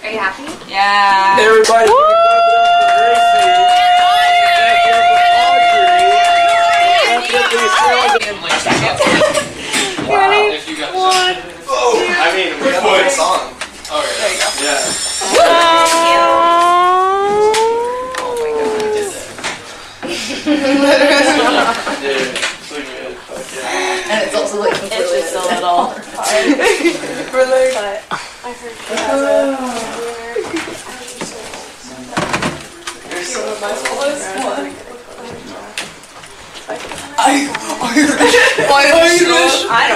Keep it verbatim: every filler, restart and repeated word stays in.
Are you happy? Yeah. Everybody. Ready? One. I mean, we have a song. Oh, there you go. Yeah. And it's also like completely It's just a little hard. Really? But I heard she has a I Irish. Irish. I don't